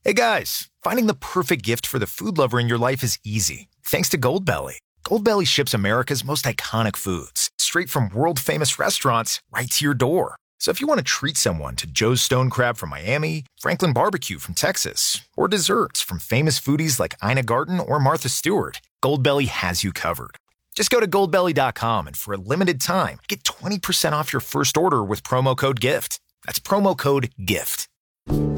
Hey guys, finding the perfect gift for the food lover in your life is easy, thanks to Goldbelly. Goldbelly ships America's most iconic foods, straight from world-famous restaurants right to your door. So if you want to treat someone to Joe's Stone Crab from Miami, Franklin Barbecue from Texas, or desserts from famous foodies like Ina Garten or Martha Stewart, Goldbelly has you covered. Just go to goldbelly.com and for a limited time, get 20% off your first order with promo code GIFT. That's promo code GIFT.